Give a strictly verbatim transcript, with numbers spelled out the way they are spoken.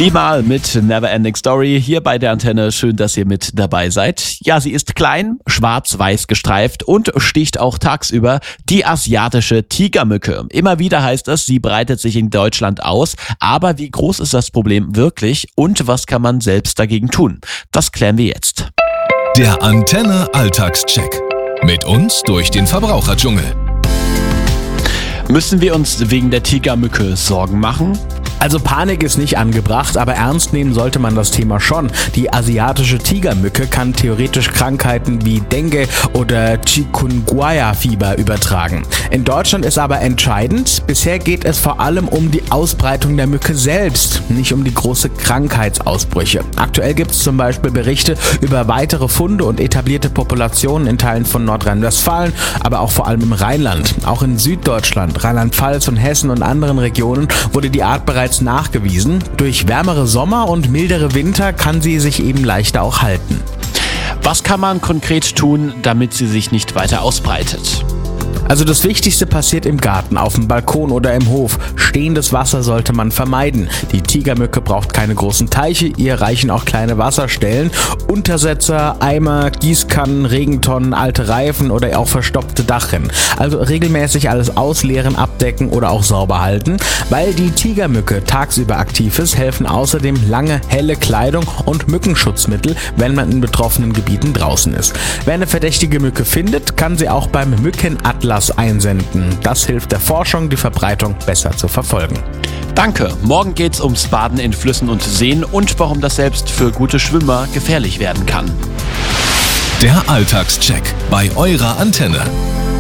Limal mit Neverending Story hier bei der Antenne. Schön, dass ihr mit dabei seid. Ja, sie ist klein, schwarz-weiß gestreift und sticht auch tagsüber, die asiatische Tigermücke. Immer wieder heißt es, sie breitet sich in Deutschland aus. Aber wie groß ist das Problem wirklich und was kann man selbst dagegen tun? Das klären wir jetzt. Der Antenne Alltagscheck. Mit uns durch den Verbraucherdschungel. Müssen wir uns wegen der Tigermücke Sorgen machen? Also Panik ist nicht angebracht, aber ernst nehmen sollte man das Thema schon. Die asiatische Tigermücke kann theoretisch Krankheiten wie Dengue oder Chikungunya-Fieber übertragen. In Deutschland ist aber entscheidend, bisher geht es vor allem um die Ausbreitung der Mücke selbst, nicht um die große Krankheitsausbrüche. Aktuell gibt es zum Beispiel Berichte über weitere Funde und etablierte Populationen in Teilen von Nordrhein-Westfalen, aber auch vor allem im Rheinland. Auch in Süddeutschland, Rheinland-Pfalz und Hessen und anderen Regionen wurde die Art bereits nachgewiesen. Durch wärmere Sommer und mildere Winter kann sie sich eben leichter auch halten. Was kann man konkret tun, damit sie sich nicht weiter ausbreitet? Also das Wichtigste passiert im Garten, auf dem Balkon oder im Hof. Stehendes Wasser sollte man vermeiden. Die Tigermücke braucht keine großen Teiche, ihr reichen auch kleine Wasserstellen. Untersetzer, Eimer, Gießkannen, Regentonnen, alte Reifen oder auch verstopfte Dachrinnen. Also regelmäßig alles ausleeren, abdecken oder auch sauber halten. Weil die Tigermücke tagsüber aktiv ist, helfen außerdem lange, helle Kleidung und Mückenschutzmittel, wenn man in betroffenen Gebieten draußen ist. Wer eine verdächtige Mücke findet, kann sie auch beim Mückenatlas einsenden. Das hilft der Forschung, die Verbreitung besser zu verfolgen. Danke. Morgen geht's ums Baden in Flüssen und Seen und warum das selbst für gute Schwimmer gefährlich werden kann. Der Alltagscheck bei eurer Antenne.